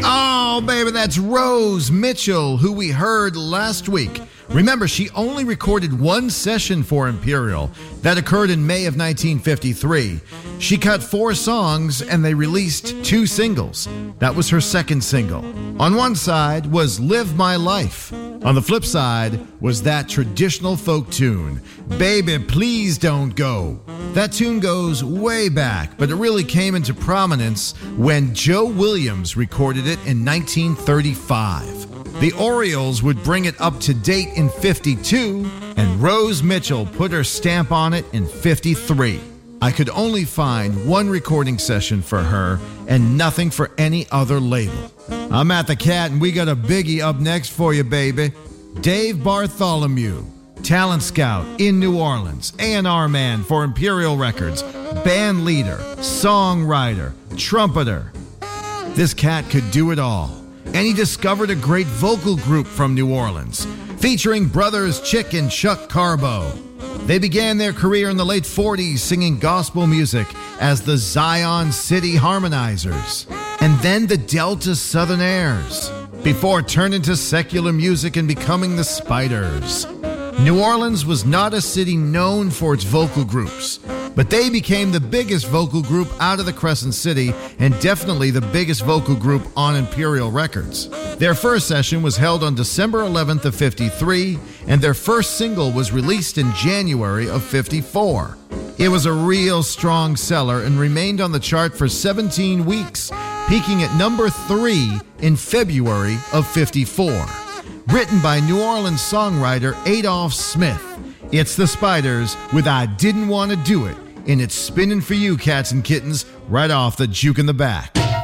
Oh, baby, that's Rose Mitchell, who we heard last week. Remember, she only recorded one session for Imperial. That occurred in May of 1953. She cut 4 songs and they released 2 singles. That was her second single. On one side was Live My Life. On the flip side was that traditional folk tune, Baby Please Don't Go. That tune goes way back, but it really came into prominence when Joe Williams recorded it in 1935. The Orioles would bring it up to date in 52, and Rose Mitchell put her stamp on it in 53. I could only find one recording session for her and nothing for any other label. I'm Matt the Cat, and we got a biggie up next for you, baby. Dave Bartholomew, talent scout in New Orleans, A&R man for Imperial Records, band leader, songwriter, trumpeter. This cat could do it all. And he discovered a great vocal group from New Orleans, featuring brothers Chick and Chuck Carbo. They began their career in the late 40s singing gospel music as the Zion City Harmonizers, and then the Delta Southerners, before turning to secular music and becoming the Spiders. New Orleans was not a city known for its vocal groups, but they became the biggest vocal group out of the Crescent City and definitely the biggest vocal group on Imperial Records. Their first session was held on December 11th of 53, and their first single was released in January of 54. It was a real strong seller and remained on the chart for 17 weeks, peaking at number 3 in February of 54. Written by New Orleans songwriter Adolph Smith, it's the Spiders with I Didn't Want to Do It, and it's spinning for you, cats and kittens, right off the juke in the back.